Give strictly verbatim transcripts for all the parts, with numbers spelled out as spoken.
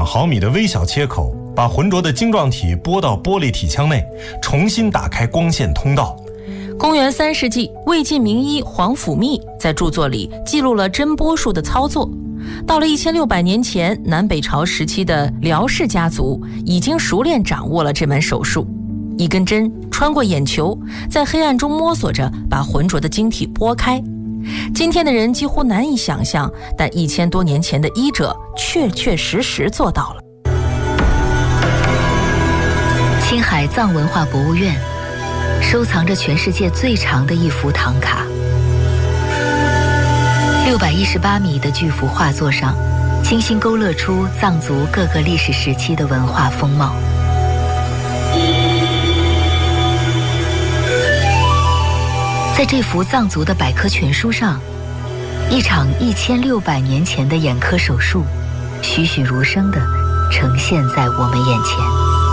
毫米的微小切口，把浑浊的晶状体拨到玻璃体腔内，重新打开光线通道。 公元三世纪，魏晋名医皇甫谧在著作里记录了针拨术的操作。到了一千六百年前，南北朝时期的辽氏家族已经熟练掌握了这门手术。一根针穿过眼球，在黑暗中摸索着把浑浊的晶体拨开。今天的人几乎难以想象，但一千多年前的医者确确实实做到了。 青海藏文化博物院收藏着全世界最长的一幅唐卡，六百一十八米的巨幅画作上，精心勾勒出藏族各个历史时期的文化风貌。在这幅藏族的百科全书上，一场一千六百年前的眼科手术，栩栩如生地呈现在我们眼前。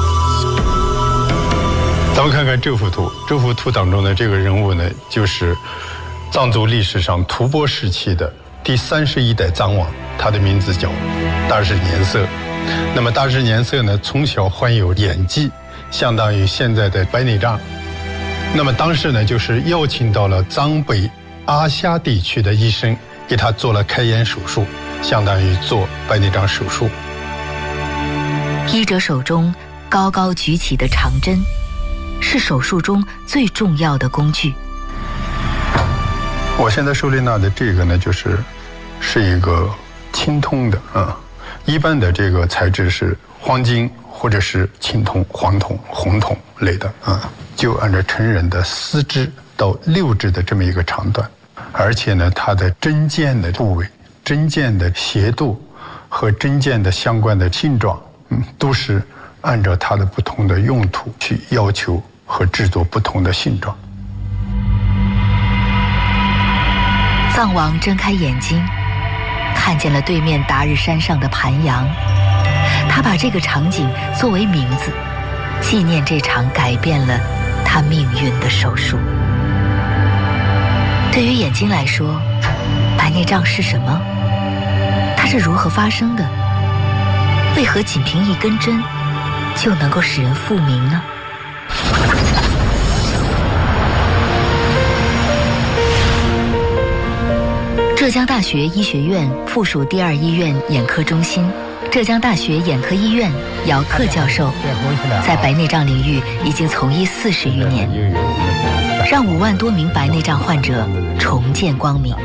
咱们看看这幅图，这幅图当中的这个人物呢，就是藏族历史上吐蕃时期的第三十一代藏王，他的名字叫大日年色。那么大日年色呢，从小患有眼疾，相当于现在的白内障。那么当时呢，就是邀请到了藏北阿夏地区的医生，给他做了开眼手术，相当于做白内障手术。 医者手中高高举起的长针，是手术中最重要的工具。 我现在手里拿的这个呢，就是是一个青铜的啊，一般的这个材质是黄金或者是青铜、黄铜、红铜类的啊，就按照成人的四指到六指的这么一个长短，而且呢，它的针尖的部位、针尖的斜度和针尖的相关的性状，嗯，都是按照它的不同的用途去要求和制作不同的性状。 藏王睁开眼睛，看见了对面达日山上的盘阳。他把这个场景作为名字，纪念这场改变了他命运的手术。对于眼睛来说，白内障是什么？它是如何发生的？为何仅凭一根针就能够使人复明呢？浙江大学医学院附属第二医院眼科中心，浙江大学眼科医院姚克教授在白内障领域已经从医四十余年，让五万多名白内障患者重见光明。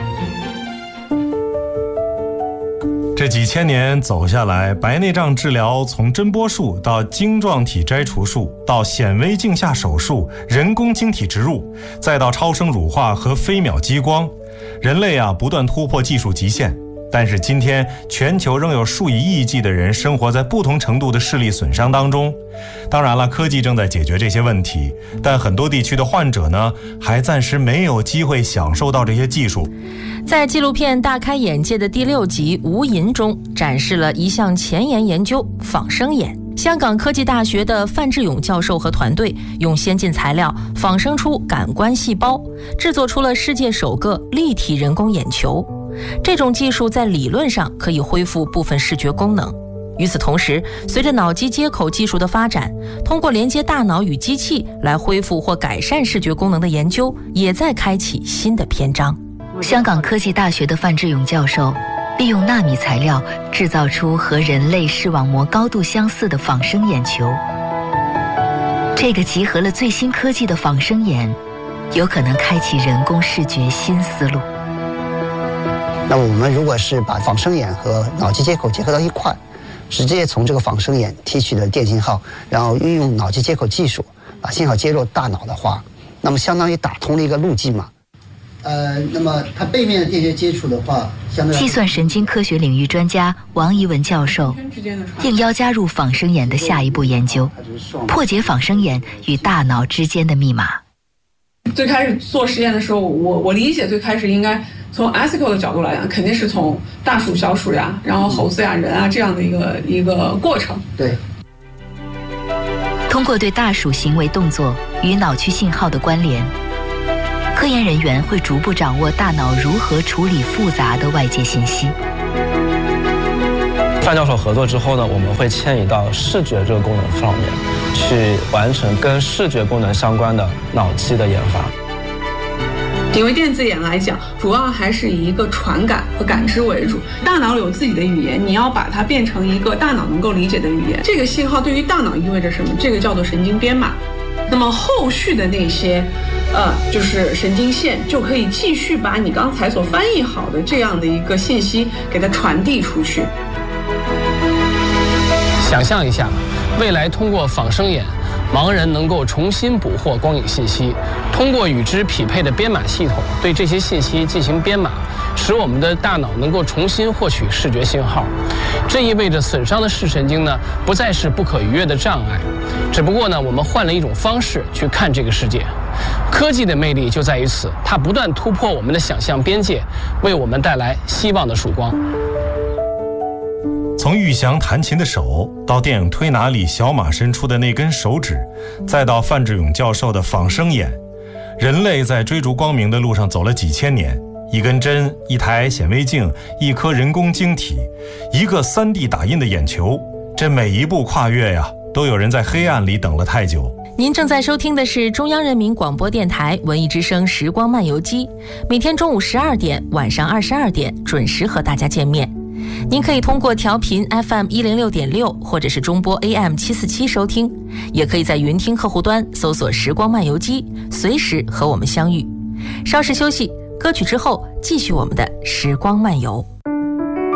这几千年走下来，白内障治疗从针拨术到晶状体摘除术，到显微镜下手术、人工晶体植入，再到超声乳化和飞秒激光，人类啊不断突破技术极限。但是今天全球仍有数以亿计的人生活在不同程度的视力损伤当中。当然了，科技正在解决这些问题，但很多地区的患者呢，还暂时没有机会享受到这些技术。 在纪录片《大开眼界》的第六集《无垠》中，展示了一项前沿研究——仿生眼。香港科技大学的范志勇教授和团队用先进材料仿生出感官细胞，制作出了世界首个立体人工眼球。这种技术在理论上可以恢复部分视觉功能。与此同时，随着脑机接口技术的发展，通过连接大脑与机器来恢复或改善视觉功能的研究也在开启新的篇章。 香港科技大学的范志勇教授利用纳米材料制造出和人类视网膜高度相似的仿生眼球。这个集合了最新科技的仿生眼，有可能开启人工视觉新思路。 那么我们如果是把仿生眼和脑机接口结合到一块，直接从这个仿生眼提取的电信号，然后运用脑机接口技术把信号接入大脑的话，那么相当于打通了一个路径嘛。呃，那么它背面的电学接触的话，相对计算神经科学领域专家王怡文教授应邀加入仿生眼的下一步研究，破解仿生眼与大脑之间的密码。 最开始做实验的时候，我我理解最开始应该从 A S I C O 的角度来讲，肯定是从大鼠、小鼠呀，然后猴子呀、人啊这样的一个一个过程。 对。 通过对大鼠行为动作与脑区信号的关联，科研人员会逐步掌握大脑如何处理复杂的外界信息。 范教授合作之后呢，我们会迁移到视觉这个功能方面，去完成跟视觉功能相关的脑机的研发。 因为电子眼来讲，主要还是以一个传感和感知为主。大脑有自己的语言，你要把它变成一个大脑能够理解的语言。这个信号对于大脑意味着什么？这个叫做神经编码。那么后续的那些，呃，就是神经线，就可以继续把你刚才所翻译好的这样的一个信息给它传递出去。 想象一下，未来通过仿生眼，盲人能够重新捕获光影信息，通过与之匹配的编码系统对这些信息进行编码，使我们的大脑能够重新获取视觉信号。这意味着损伤的视神经呢，不再是不可逾越的障碍，只不过呢，我们换了一种方式去看这个世界。科技的魅力就在于此，它不断突破我们的想象边界，为我们带来希望的曙光。 从玉祥弹琴的手，到电影《推拿》里小马伸出的那根手指，再到范志勇教授的仿生眼，人类在追逐光明的路上走了几千年。一根针，一台显微镜，一颗人工晶体，一个 三 D 打印的眼球，这每一步跨越呀，都有人在黑暗里等了太久。 您正在收听的是中央人民广播电台文艺之声时光漫游记，每天中午十二点，晚上二十二点准时和大家见面。您可以通过调频 F M 一零六点六，或者是中波 A M 七四七收听，也可以在云听客户端搜索时光漫游记，随时和我们相遇。稍事休息，歌曲之后继续我们的时光漫游。